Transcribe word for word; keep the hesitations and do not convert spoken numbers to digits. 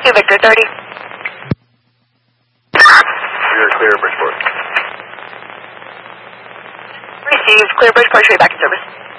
two Victor thirty. You're clear, Bridgeport. Received. Clear Bridgeport, straight back in service.